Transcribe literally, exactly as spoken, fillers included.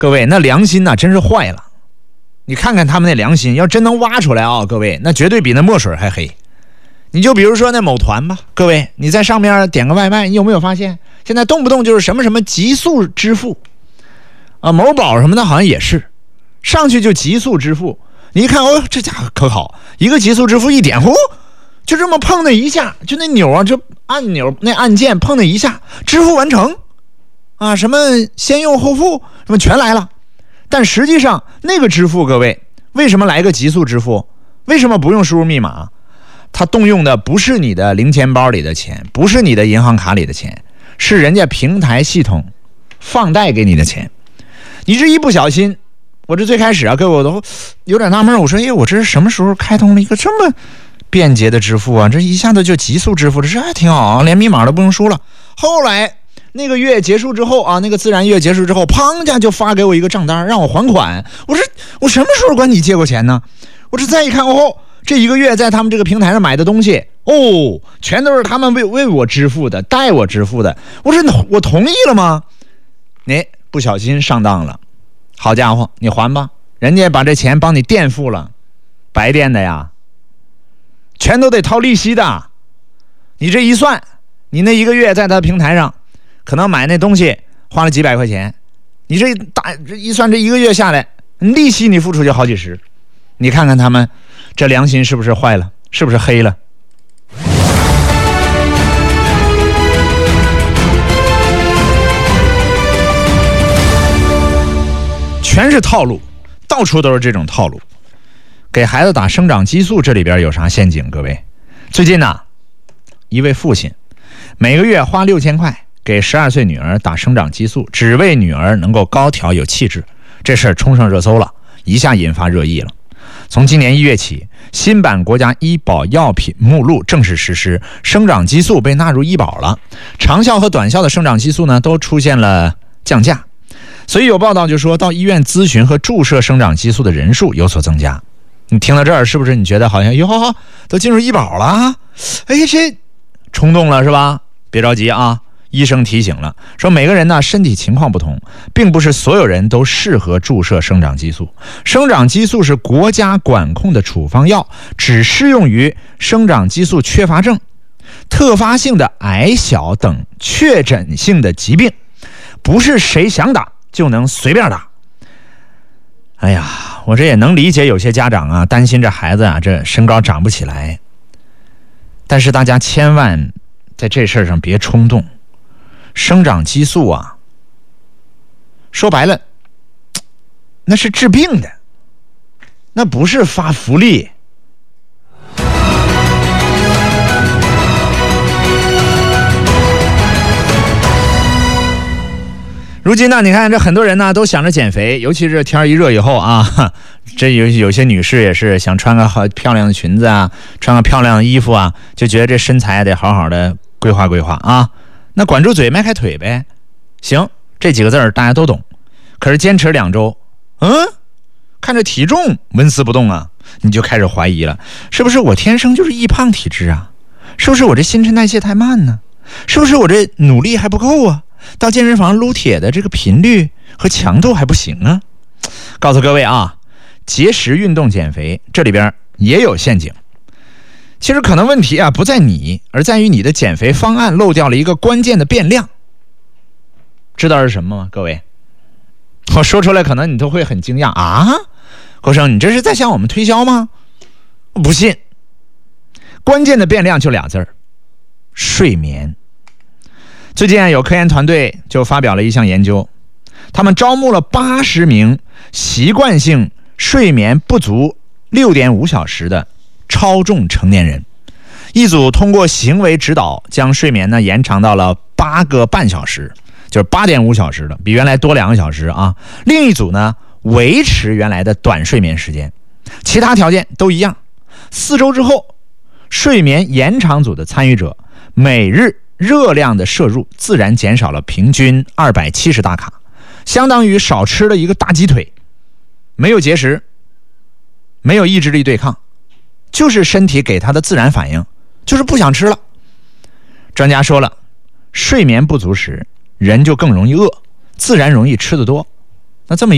各位，那良心呐、啊、真是坏了。你看看他们那良心，要真能挖出来啊，各位，那绝对比那墨水还黑。你就比如说那某团吧，各位，你在上面点个外卖，你有没有发现现在动不动就是什么什么极速支付啊，某宝什么的好像也是上去就极速支付。你一看哦，这家伙可好，一个极速支付一点呼，就这么碰那一下，就那钮啊，就按钮那按键碰那一下，支付完成啊，什么先用后付什么全来了。但实际上那个支付，各位，为什么来个极速支付？为什么不用输入密码？它动用的不是你的零钱包里的钱，不是你的银行卡里的钱，是人家平台系统放贷给你的钱。你这一不小心，我这最开始啊，各位我都有点纳闷，我说哎，我这是什么时候开通了一个这么便捷的支付啊？这一下子就极速支付，这还挺好啊，连密码都不用输了。后来那个月结束之后啊，那个自然月结束之后，砰家就发给我一个账单，让我还款。我说我什么时候管你借过钱呢？我这再一看哦，这一个月在他们这个平台上买的东西哦，全都是他们为为我支付的，代我支付的。我说我同意了吗？你不小心上当了，好家伙，你还吧，人家把这钱帮你垫付了，白垫的呀，全都得掏利息的。你这一算，你那一个月在他平台上可能买那东西花了几百块钱，你这大这一算，这一个月下来利息你付出就好几十。你看看他们这良心是不是坏了，是不是黑了？全是套路，到处都是这种套路。给孩子打生长激素，这里边有啥陷阱？各位，最近呢、啊，一位父亲每个月花六千块给十二岁女儿打生长激素，只为女儿能够高挑有气质，这事儿冲上热搜了，一下引发热议了。从今年一月起，新版国家医保药品目录正式实施，生长激素被纳入医保了。长效和短效的生长激素呢，都出现了降价。所以有报道就说到医院咨询和注射生长激素的人数有所增加。你听到这儿，是不是你觉得好像哟都进入医保了？哎，这冲动了是吧？别着急啊。医生提醒了，说每个人呢身体情况不同，并不是所有人都适合注射生长激素。生长激素是国家管控的处方药，只适用于生长激素缺乏症、特发性的矮小等确诊性的疾病，不是谁想打就能随便打。哎呀，我这也能理解有些家长啊担心这孩子啊这身高长不起来，但是大家千万在这事儿上别冲动。生长激素啊，说白了，那是治病的，那不是发福利。如今呢，你看这很多人呢都想着减肥，尤其是天一热以后啊，这有有些女士也是想穿个好漂亮的裙子啊，穿个漂亮的衣服啊，就觉得这身材得好好的规划规划啊。那管住嘴迈开腿呗，行，这几个字儿大家都懂。可是坚持两周，嗯，看着体重纹丝不动啊，你就开始怀疑了，是不是我天生就是易胖体质啊？是不是我这新陈代谢太慢呢？是不是我这努力还不够啊？到健身房撸铁的这个频率和强度还不行啊？告诉各位啊，节食运动减肥这里边也有陷阱。其实可能问题啊不在你，而在于你的减肥方案漏掉了一个关键的变量。知道是什么吗？各位，我说出来可能你都会很惊讶啊！郭生，你这是在向我们推销吗？我不信。关键的变量就俩字儿：睡眠。最近啊，有科研团队就发表了一项研究，他们招募了八十名习惯性睡眠不足六点五小时的超重成年人，一组通过行为指导将睡眠呢延长到了八个半小时，就是八点五小时的，比原来多两个小时啊。另一组呢维持原来的短睡眠时间，其他条件都一样。四周之后，睡眠延长组的参与者每日热量的摄入自然减少了平均二百七十大卡，相当于少吃了一个大鸡腿。没有节食，没有意志力对抗，就是身体给他的自然反应，就是不想吃了。专家说了，睡眠不足时人就更容易饿，自然容易吃得多。那这么